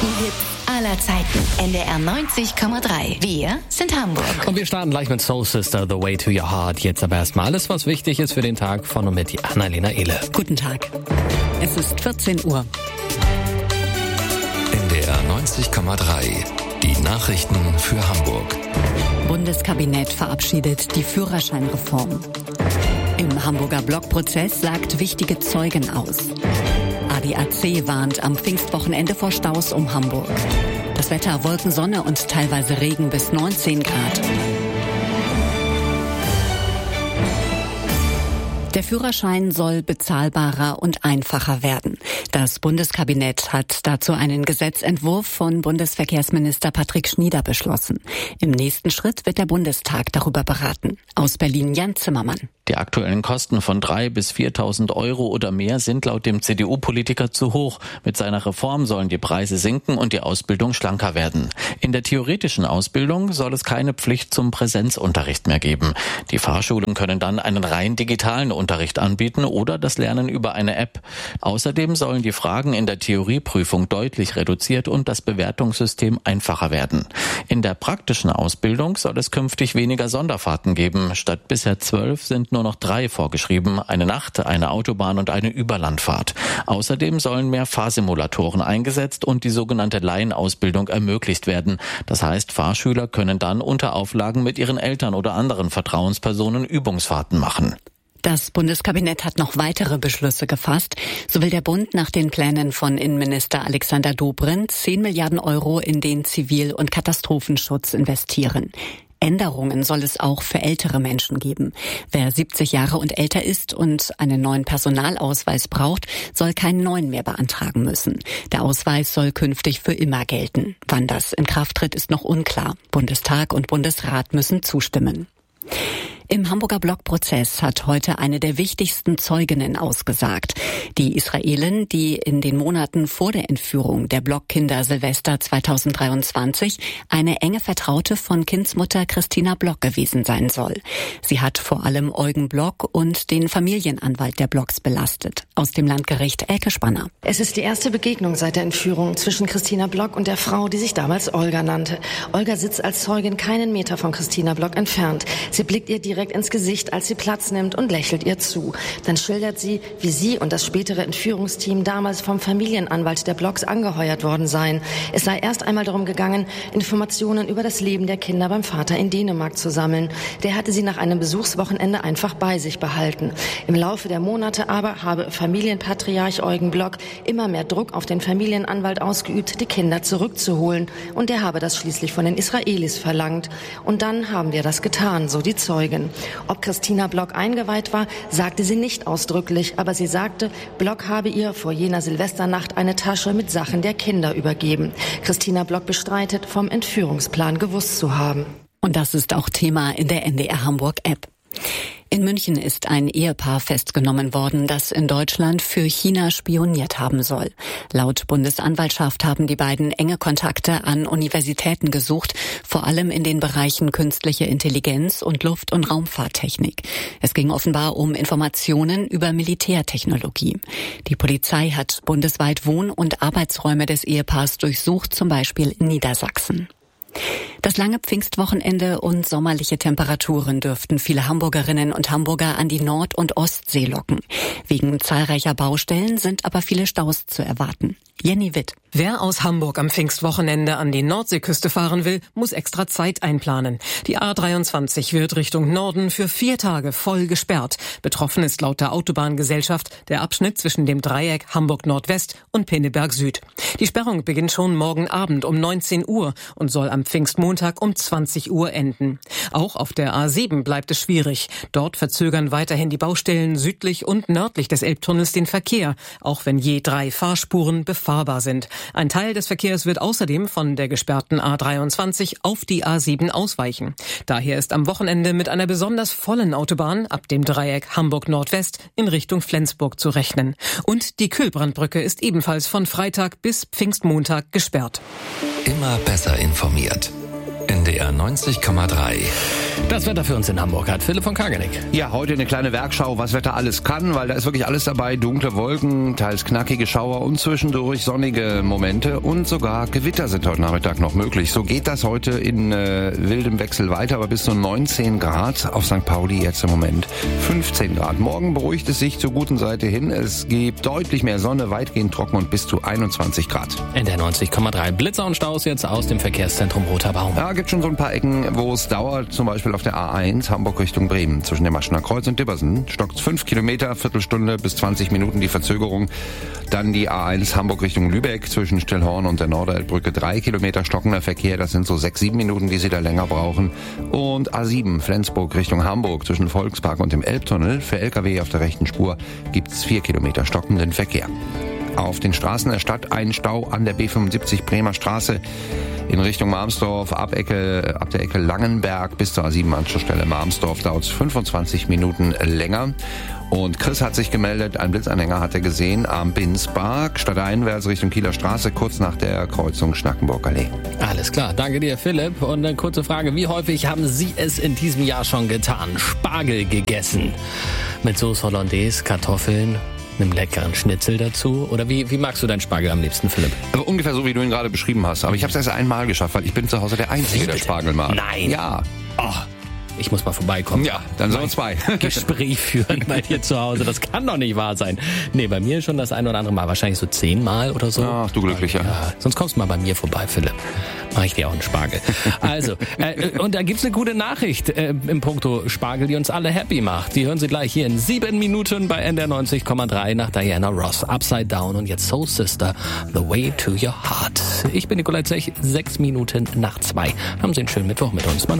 größten Hits aller Zeiten. NDR 90,3. Wir sind Hamburg. Und wir starten gleich mit Soul Sister, The Way to Your Heart. Jetzt aber erstmal alles, was wichtig ist für den Tag von und mit Annalena Ehle. Guten Tag. Es ist 14 Uhr. NDR 90,3. Die Nachrichten für Hamburg. Bundeskabinett verabschiedet die Führerscheinreform. Im Hamburger Blockprozess sagt wichtige Zeugen aus. ADAC warnt am Pfingstwochenende vor Staus um Hamburg. Das Wetter: Wolken, Sonne und teilweise Regen bis 19 Grad. Der Führerschein soll bezahlbarer und einfacher werden. Das Bundeskabinett hat dazu einen Gesetzentwurf von Bundesverkehrsminister Patrick Schnieder beschlossen. Im nächsten Schritt wird der Bundestag darüber beraten. Aus Berlin Jan Zimmermann. Die aktuellen Kosten von 3.000 bis 4.000 Euro oder mehr sind laut dem CDU-Politiker zu hoch. Mit seiner Reform sollen die Preise sinken und die Ausbildung schlanker werden. In der theoretischen Ausbildung soll es keine Pflicht zum Präsenzunterricht mehr geben. Die Fahrschulen können dann einen rein digitalen Unterricht anbieten oder das Lernen über eine App. Außerdem sollen die Fragen in der Theorieprüfung deutlich reduziert und das Bewertungssystem einfacher werden. In der praktischen Ausbildung soll es künftig weniger Sonderfahrten geben. Statt bisher 12 sind nur noch 3 vorgeschrieben: eine Nacht-, eine Autobahn- und eine Überlandfahrt. Außerdem sollen mehr Fahrsimulatoren eingesetzt und die sogenannte Laienausbildung ermöglicht werden. Das heißt, Fahrschüler können dann unter Auflagen mit ihren Eltern oder anderen Vertrauenspersonen Übungsfahrten machen. Das Bundeskabinett hat noch weitere Beschlüsse gefasst. So will der Bund nach den Plänen von Innenminister Alexander Dobrindt 10 Milliarden Euro in den Zivil- und Katastrophenschutz investieren. Änderungen soll es auch für ältere Menschen geben. Wer 70 Jahre und älter ist und einen neuen Personalausweis braucht, soll keinen neuen mehr beantragen müssen. Der Ausweis soll künftig für immer gelten. Wann das in Kraft tritt, ist noch unklar. Bundestag und Bundesrat müssen zustimmen. Im Hamburger Blockprozess hat heute eine der wichtigsten Zeuginnen ausgesagt. Die Israelin, die in den Monaten vor der Entführung der Blockkinder Silvester 2023 eine enge Vertraute von Kindsmutter Christina Block gewesen sein soll. Sie hat vor allem Eugen Block und den Familienanwalt der Blocks belastet. Aus dem Landgericht Elke Spanner. Es ist die erste Begegnung seit der Entführung zwischen Christina Block und der Frau, die sich damals Olga nannte. Olga sitzt als Zeugin keinen Meter von Christina Block entfernt. Sie blickt ihr direkt ins Gesicht, als sie Platz nimmt, und lächelt ihr zu. Dann schildert sie, wie sie und das spätere Entführungsteam damals vom Familienanwalt der Blocks angeheuert worden seien. Es sei erst einmal darum gegangen, Informationen über das Leben der Kinder beim Vater in Dänemark zu sammeln. Der hatte sie nach einem Besuchswochenende einfach bei sich behalten. Im Laufe der Monate aber habe Familienpatriarch Eugen Block immer mehr Druck auf den Familienanwalt ausgeübt, die Kinder zurückzuholen. Und der habe das schließlich von den Israelis verlangt. Und dann haben wir das getan, so die Zeugin. Ob Christina Block eingeweiht war, sagte sie nicht ausdrücklich, aber sie sagte, Block habe ihr vor jener Silvesternacht eine Tasche mit Sachen der Kinder übergeben. Christina Block bestreitet, vom Entführungsplan gewusst zu haben. Und das ist auch Thema in der NDR Hamburg App. In München ist ein Ehepaar festgenommen worden, das in Deutschland für China spioniert haben soll. Laut Bundesanwaltschaft haben die beiden enge Kontakte an Universitäten gesucht, vor allem in den Bereichen künstliche Intelligenz und Luft- und Raumfahrttechnik. Es ging offenbar um Informationen über Militärtechnologie. Die Polizei hat bundesweit Wohn- und Arbeitsräume des Ehepaars durchsucht, zum Beispiel in Niedersachsen. Das lange Pfingstwochenende und sommerliche Temperaturen dürften viele Hamburgerinnen und Hamburger an die Nord- und Ostsee locken. Wegen zahlreicher Baustellen sind aber viele Staus zu erwarten. Jenny Witt. Wer aus Hamburg am Pfingstwochenende an die Nordseeküste fahren will, muss extra Zeit einplanen. Die A23 wird Richtung Norden für 4 Tage voll gesperrt. Betroffen ist laut der Autobahngesellschaft der Abschnitt zwischen dem Dreieck Hamburg-Nordwest und Pinneberg-Süd. Die Sperrung beginnt schon morgen Abend um 19 Uhr und soll am Pfingstmontag um 20 Uhr enden. Auch auf der A7 bleibt es schwierig. Dort verzögern weiterhin die Baustellen südlich und nördlich des Elbtunnels den Verkehr, auch wenn je 3 Fahrspuren befahrbar sind. Ein Teil des Verkehrs wird außerdem von der gesperrten A23 auf die A7 ausweichen. Daher ist am Wochenende mit einer besonders vollen Autobahn ab dem Dreieck Hamburg-Nordwest in Richtung Flensburg zu rechnen. Und die Kühlbrandbrücke ist ebenfalls von Freitag bis Pfingstmontag gesperrt. Immer besser informiert. NDR 90,3. Das Wetter für uns in Hamburg hat Philipp von Kageneck. Ja, heute eine kleine Werkschau, was Wetter alles kann, weil da ist wirklich alles dabei. Dunkle Wolken, teils knackige Schauer und zwischendurch sonnige Momente und sogar Gewitter sind heute Nachmittag noch möglich. So geht das heute in wildem Wechsel weiter, aber bis zu 19 Grad auf St. Pauli jetzt im Moment 15 Grad. Morgen beruhigt es sich zur guten Seite hin. Es gibt deutlich mehr Sonne, weitgehend trocken und bis zu 21 Grad. NDR 90,3. Blitzer und Staus jetzt aus dem Verkehrszentrum Roter Baum. Ja, gibt schon so ein paar Ecken, wo es dauert, zum Beispiel auf der A1 Hamburg Richtung Bremen. Zwischen dem Maschener Kreuz und Dibbersen stockt 5 Kilometer, Viertelstunde bis 20 Minuten die Verzögerung. Dann die A1 Hamburg Richtung Lübeck zwischen Stellhorn und der Norderelbbrücke 3 Kilometer stockender Verkehr. Das sind so 6-7 Minuten, die Sie da länger brauchen. Und A7 Flensburg Richtung Hamburg zwischen Volkspark und dem Elbtunnel. Für LKW auf der rechten Spur gibt's 4 Kilometer stockenden Verkehr. Auf den Straßen der Stadt ein Stau an der B75 Bremer Straße in Richtung Marmsdorf, ab der Ecke Langenberg bis zur A7 Anschlussstelle Marmsdorf dauert es 25 Minuten länger. Und Chris hat sich gemeldet, ein Blitzanhänger hat er gesehen am Binspark, stadteinwärts Richtung Kieler Straße, kurz nach der Kreuzung Schnackenburg-Allee. Alles klar, danke dir Philipp. Und eine kurze Frage, wie häufig haben Sie es in diesem Jahr schon getan? Spargel gegessen? Mit Sauce Hollandaise, Kartoffeln? Mit einem leckeren Schnitzel dazu? Oder wie magst du deinen Spargel am liebsten, Philipp? Ungefähr so, wie du ihn gerade beschrieben hast. Aber ich habe es erst einmal geschafft, weil ich bin zu Hause der Einzige, der Spargel mag. Nein. Ja. Oh, ich muss mal vorbeikommen. Ja, dann sollen 2. Gespräch führen bei dir zu Hause. Das kann doch nicht wahr sein. Nee, bei mir schon das ein oder andere Mal. Wahrscheinlich so 10 Mal oder so. Ach, du Glücklicher. Ja, sonst kommst du mal bei mir vorbei, Philipp. Mach ich dir auch einen Spargel. Also, und da gibt's eine gute Nachricht im Puncto Spargel, die uns alle happy macht. Die hören Sie gleich hier in 7 Minuten bei NDR 90,3 nach Diana Ross. Upside Down und jetzt Soul Sister, The Way to Your Heart. Ich bin Nikolai Zech, 6 Minuten nach 2. Haben Sie einen schönen Mittwoch mit uns.